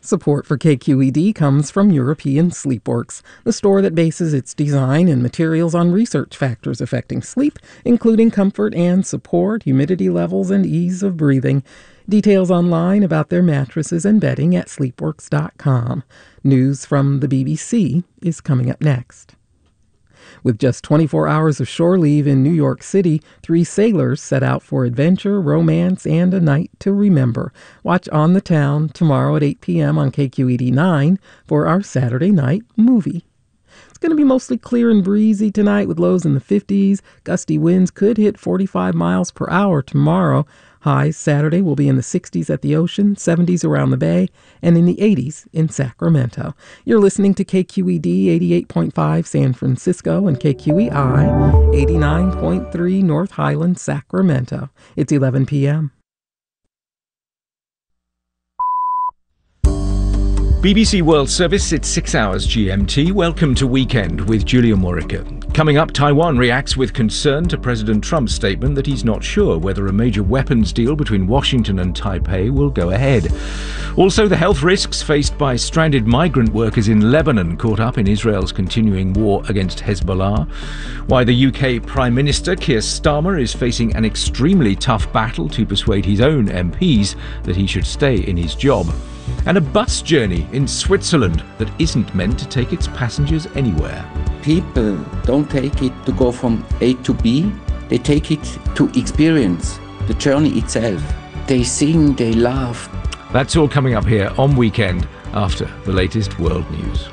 Support for KQED comes from European Sleepworks, the store that bases its design and materials on research factors affecting sleep, including comfort and support, humidity levels, and ease of breathing. Details online about their mattresses and bedding at sleepworks.com. News from the BBC is coming up next. With just 24 hours of shore leave in New York City, 3 sailors set out for adventure, romance, and a night to remember. Watch On the Town tomorrow at 8 p.m. on KQED 9 for our Saturday night movie. It's going to be mostly clear and breezy tonight with lows in the 50s. Gusty winds could hit 45 miles per hour tomorrow. Highs Saturday will be in the 60s at the ocean, 70s around the bay, and in the 80s in Sacramento. You're listening to KQED 88.5 San Francisco and KQEI 89.3 North Highland, Sacramento. It's 11 p.m. BBC World Service, it's 6 hours GMT. Welcome to Weekend with Julia Morica. Coming up, Taiwan reacts with concern to President Trump's statement that he's not sure whether a major weapons deal between Washington and Taipei will go ahead. Also, the health risks faced by stranded migrant workers in Lebanon caught up in Israel's continuing war against Hezbollah. Why the UK Prime Minister Keir Starmer is facing an extremely tough battle to persuade his own MPs that he should stay in his job. And a bus journey in Switzerland that isn't meant to take its passengers anywhere. People don't take it to go from A to B, they take it to experience the journey itself. They sing, they laugh. That's all coming up here on Weekend after the latest world news.